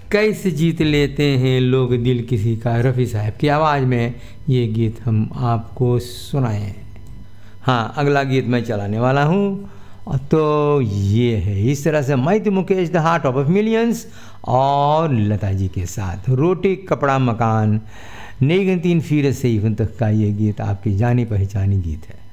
कैसे जीत लेते हैं लोग दिल किसी का, रफ़ी साहब की आवाज़ में ये गीत हम आपको सुनाए हैं। हाँ, अगला गीत मैं चलाने वाला हूँ, तो ये है इस तरह से मैं Mukesh the heart of millions और लता जी के साथ रोटी कपड़ा मकान नेगंतीन फिर से तक का ये गीत आपकी जानी पहचानी गीत है।